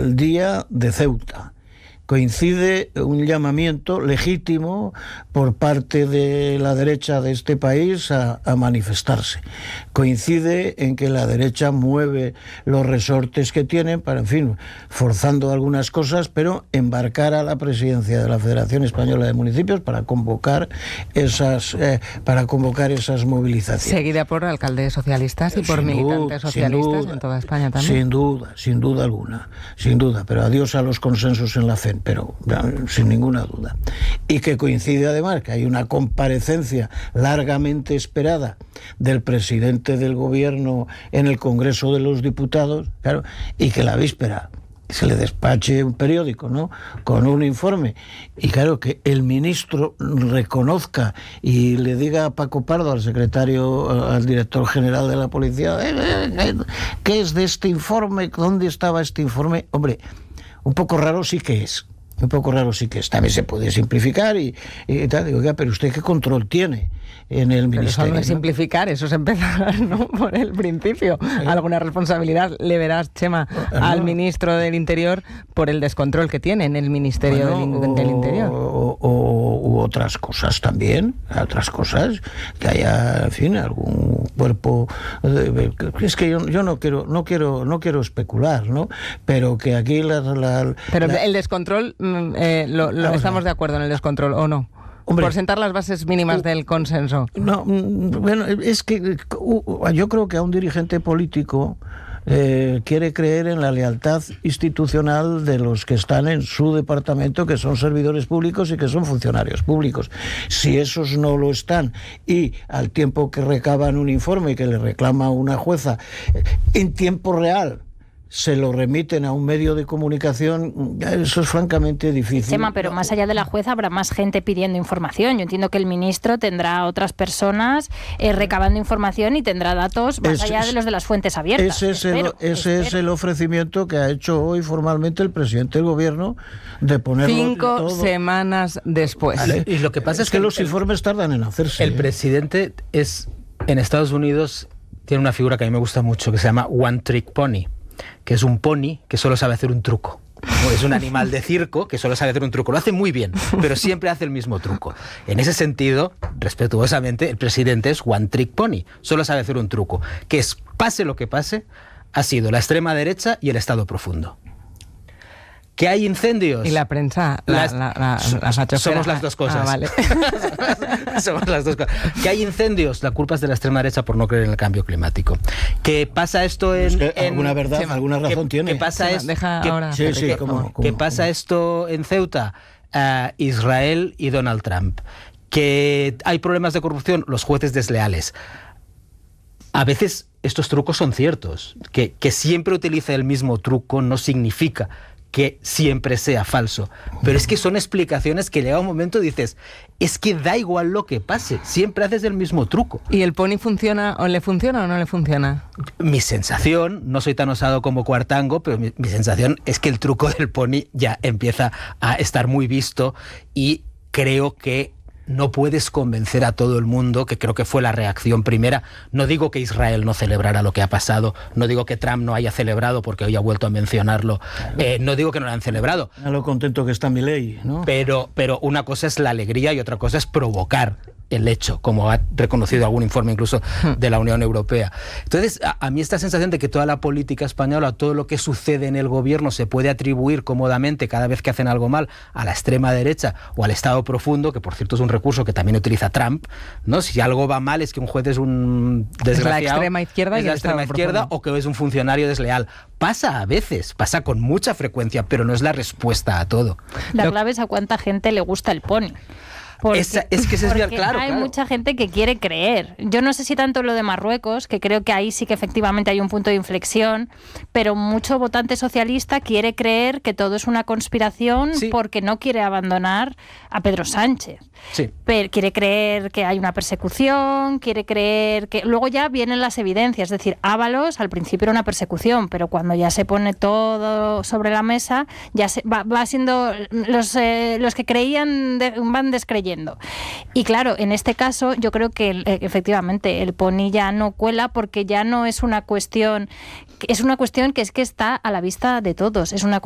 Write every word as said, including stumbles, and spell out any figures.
el día de Ceuta. Coincide un llamamiento legítimo por parte de la derecha de este país a, a manifestarse. Coincide en que la derecha mueve los resortes que tienen para, en fin, forzando algunas cosas, pero embarcar a la presidencia de la Federación Española de Municipios para convocar esas, eh, para convocar esas movilizaciones. Seguida por alcaldes socialistas y por sin militantes duda, socialistas duda, en toda España también. Sin duda, sin duda alguna, sin duda, pero adiós a los consensos en la F E N, pero sin ninguna duda. Y que coincide además que hay una comparecencia largamente esperada del presidente del gobierno en el Congreso de los Diputados, claro, y que la víspera se le despache un periódico, ¿no?, con un informe, y claro, que el ministro reconozca y le diga a Paco Pardo, al secretario, al director general de la policía, eh, eh, ¿qué es de este informe? ¿Dónde estaba este informe? Hombre, un poco raro sí que es. Un poco raro sí que es. También se puede simplificar y, y tal. Digo, pero ¿usted qué control tiene en el Pero ministerio? eso no es simplificar, eso es empezar, ¿no?, por el principio. Sí. Alguna responsabilidad le verás, Chema, no. al ministro del Interior por el descontrol que tiene en el Ministerio bueno, del, del Interior. O, o, u otras cosas también, otras cosas, que haya, en fin, algún cuerpo. Es que yo, yo no quiero, no quiero, no quiero especular, ¿no? Pero que aquí la, la Pero la, el descontrol, eh, lo, lo, estamos de acuerdo en el descontrol, ¿o no? Hombre, por sentar las bases mínimas uh, del consenso. No, bueno, es que uh, yo creo que a un dirigente político eh, quiere creer en la lealtad institucional de los que están en su departamento, que son servidores públicos y que son funcionarios públicos. Si esos no lo están y al tiempo que recaban un informe que le reclama una jueza en tiempo real se lo remiten a un medio de comunicación, eso es francamente difícil. Chema, pero más allá de la jueza habrá más gente pidiendo información. Yo entiendo que el ministro tendrá otras personas eh, recabando información y tendrá datos más es, allá de los de las fuentes abiertas. Ese, es el, espero, ese es el ofrecimiento que ha hecho hoy formalmente el presidente del gobierno de ponerlo Cinco todo. semanas después. Vale. Y lo que pasa es, es que, que los el, informes tardan en hacerse. El ¿eh? presidente es, en Estados Unidos, tiene una figura que a mí me gusta mucho, que se llama One Trick Pony, que es un pony que solo sabe hacer un truco. O es un animal de circo que solo sabe hacer un truco. Lo hace muy bien, pero siempre hace el mismo truco. En ese sentido, respetuosamente, el presidente es One Trick Pony. Solo sabe hacer un truco, que es, pase lo que pase, ha sido la extrema derecha y el Estado profundo. ¿Que hay incendios? Y la prensa, la, las, la, la, la, la somos las dos cosas. Ah, vale. Somos las dos cosas. ¿Que hay incendios? La culpa es de la extrema derecha por no creer en el cambio climático. ¿Que pasa esto en... Es que en alguna verdad, Chema, alguna razón que, tiene. ¿Que pasa, es, deja que, ahora, sí, sí, que, ¿cómo, que cómo, pasa cómo? esto en Ceuta? Uh, Israel y Donald Trump. ¿Que hay problemas de corrupción? Los jueces desleales. A veces estos trucos son ciertos. Que, que siempre utilice el mismo truco no significa que siempre sea falso. Pero es que son explicaciones que llega un momento y dices, es que da igual lo que pase, siempre haces el mismo truco. ¿Y el pony funciona o le funciona o no le funciona? Mi sensación, no soy tan osado como Cuartango, pero mi, mi sensación es que el truco del pony ya empieza a estar muy visto y creo que no puedes convencer a todo el mundo, que creo que fue la reacción primera. No digo que Israel no celebrara lo que ha pasado, no digo que Trump no haya celebrado, porque hoy ha vuelto a mencionarlo, eh, no digo que no lo han celebrado. A lo contento que está Milei, ¿no? Pero, pero una cosa es la alegría y otra cosa es provocar el hecho, como ha reconocido algún informe incluso de la Unión Europea. Entonces, a, a mí esta sensación de que toda la política española, todo lo que sucede en el gobierno se puede atribuir cómodamente cada vez que hacen algo mal a la extrema derecha o al Estado profundo, que por cierto es un recurso que también utiliza Trump, ¿no? Si algo va mal es que un juez es un desgraciado, es la extrema izquierda, es y la el extrema Estado izquierda profundo. O que es un funcionario desleal. Pasa a veces, pasa con mucha frecuencia, pero no es la respuesta a todo. La Lo... clave es a cuánta gente le gusta el pony. Porque, Esa, es que ese es bien claro. Hay claro. mucha gente que quiere creer. Yo no sé si tanto lo de Marruecos, que creo que ahí sí que efectivamente hay un punto de inflexión, pero mucho votante socialista quiere creer que todo es una conspiración sí. porque no quiere abandonar a Pedro Sánchez. Sí. Pero quiere creer que hay una persecución, quiere creer que... Luego ya vienen las evidencias, es decir, Ábalos al principio era una persecución, pero cuando ya se pone todo sobre la mesa, ya se, va, va siendo... Los, eh, los que creían de, van descreyendo. Y claro, en este caso yo creo que eh, efectivamente el pony ya no cuela porque ya no es una cuestión... Es una cuestión que es que está a la vista de todos, es una